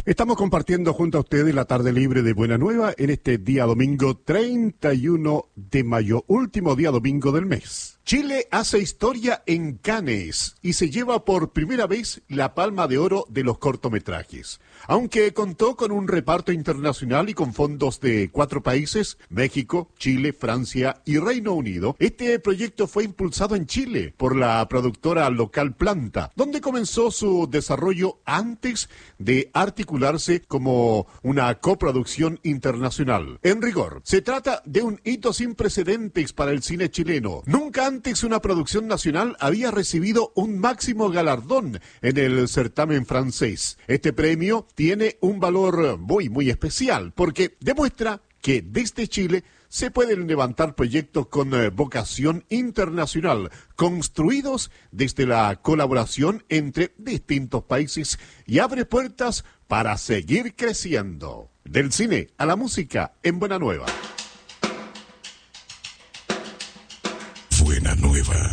Estamos compartiendo junto a ustedes la tarde libre de Buena Nueva en este día domingo 31 de mayo, último día domingo del mes. Chile hace historia en Cannes y se lleva por primera vez la Palma de Oro de los cortometrajes. Aunque contó con un reparto internacional y con fondos de 4 países, México, Chile, Francia y Reino Unido, este proyecto fue impulsado en Chile por la productora local Planta, donde comenzó su desarrollo antes de articularse como una coproducción internacional. En rigor, se trata de un hito sin precedentes para el cine chileno. Nunca antes una producción nacional había recibido un máximo galardón en el certamen francés. Este premio tiene un valor muy especial porque demuestra que desde Chile se pueden levantar proyectos con vocación internacional, construidos desde la colaboración entre distintos países y abre puertas para seguir creciendo. Del cine a la música en Buena Nueva. Buena Nueva.